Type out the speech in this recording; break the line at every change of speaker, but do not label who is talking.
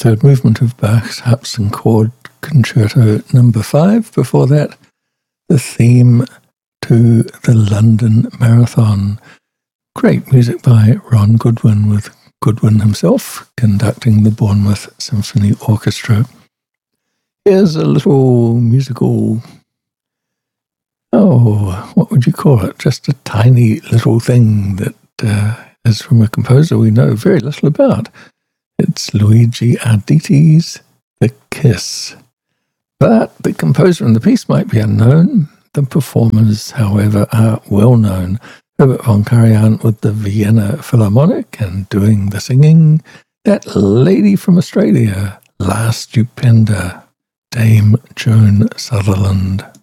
third movement of Bach's Harpsichord Concerto No. 5. Before that, the theme to the London Marathon. Great music by Ron Goodwin, with Goodwin himself conducting the Bournemouth Symphony Orchestra. Here's a little musical, what would you call it? Just a tiny little thing that is from a composer we know very little about. It's Luigi Arditi's The Kiss. But the composer and the piece might be unknown. The performers, however, are well known. Herbert von Karajan with the Vienna Philharmonic and doing the singing. That lady from Australia, La Stupenda, Dame Joan Sutherland.